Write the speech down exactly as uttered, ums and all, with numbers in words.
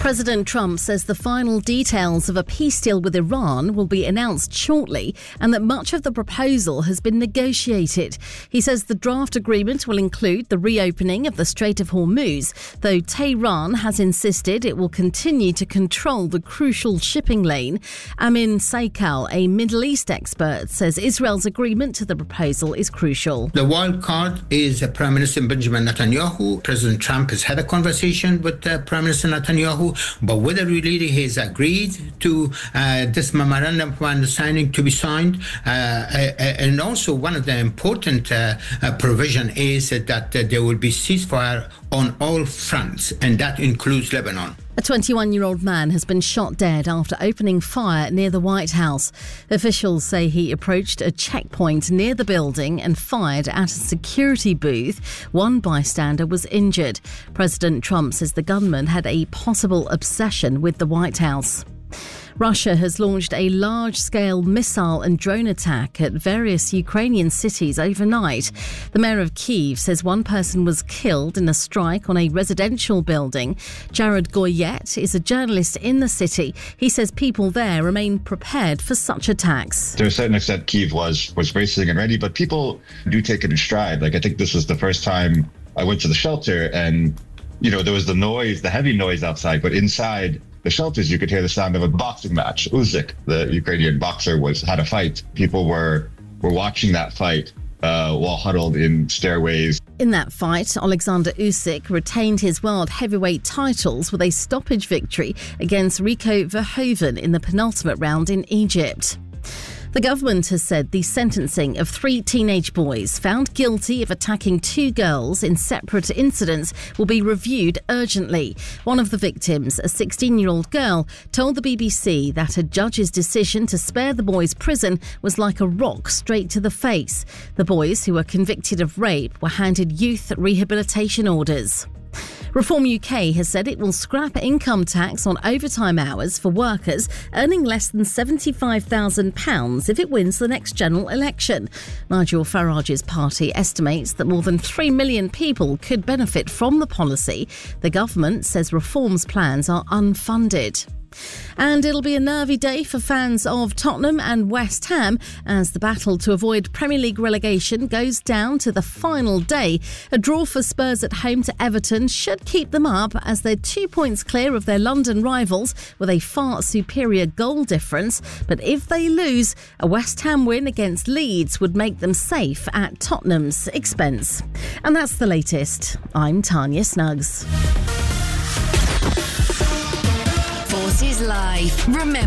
President Trump says the final details of a peace deal with Iran will be announced shortly and that much of the proposal has been negotiated. He says the draft agreement will include the reopening of the Strait of Hormuz, though Tehran has insisted it will continue to control the crucial shipping lane. Amin Saikal, a Middle East expert, says Israel's agreement to the proposal is crucial. The wild card is uh, Prime Minister Benjamin Netanyahu. President Trump has had a conversation with uh, Prime Minister Netanyahu, but whether really he has agreed to uh, this memorandum of understanding to be signed, uh, uh, and also one of the important uh, uh, provision is that uh, there will be ceasefire on all fronts, and that includes Lebanon. A twenty-one-year-old man has been shot dead after opening fire near the White House. Officials say he approached a checkpoint near the building and fired at a security booth. One bystander was injured. President Trump says the gunman had a possible obsession with the White House. Russia has launched a large-scale missile and drone attack at various Ukrainian cities overnight. The mayor of Kyiv says one person was killed in a strike on a residential building. Jared Goyet is a journalist in the city. He says people there remain prepared for such attacks. To a certain extent, Kyiv was, was bracing and ready, but people do take it in stride. Like, I think this was the first time I went to the shelter and, you know, there was the noise, the heavy noise outside, but inside the shelters, you could hear the sound of a boxing match. Usyk, the Ukrainian boxer, was had a fight. People were were watching that fight uh, while huddled in stairways. In that fight, Alexander Usyk retained his world heavyweight titles with a stoppage victory against Rico Verhoeven in the penultimate round in Egypt. The government has said the sentencing of three teenage boys found guilty of attacking two girls in separate incidents will be reviewed urgently. One of the victims, a sixteen-year-old girl, told the B B C that a judge's decision to spare the boys prison was like a rock straight to the face. The boys, who were convicted of rape, were handed youth rehabilitation orders. Reform U K has said it will scrap income tax on overtime hours for workers earning less than seventy-five thousand pounds if it wins the next general election. Nigel Farage's party estimates that more than three million people could benefit from the policy. The government says Reform's plans are unfunded. And it'll be a nervy day for fans of Tottenham and West Ham as the battle to avoid Premier League relegation goes down to the final day. A draw for Spurs at home to Everton should keep them up as they're two points clear of their London rivals with a far superior goal difference. But if they lose, a West Ham win against Leeds would make them safe at Tottenham's expense. And that's the latest. I'm Tanya Snuggs. Forces Live. Remember